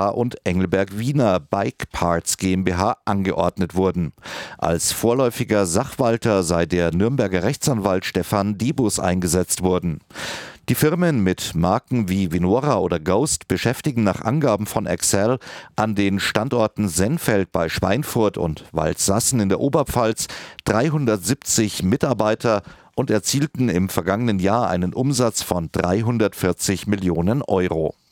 GmbH und Engelberg Wiener Bike Parts GmbH angeordnet wurden. Als vorläufiger Sachwalter sei der Nürnberger Rechtsanwalt Stefan Dibus eingesetzt worden. Die Firmen mit Marken wie Vinora oder Ghost beschäftigen nach Angaben von Accel an den Standorten Sennfeld bei Schweinfurt und Waldsassen in der Oberpfalz 370 Mitarbeiter und erzielten im vergangenen Jahr einen Umsatz von 340 Millionen Euro.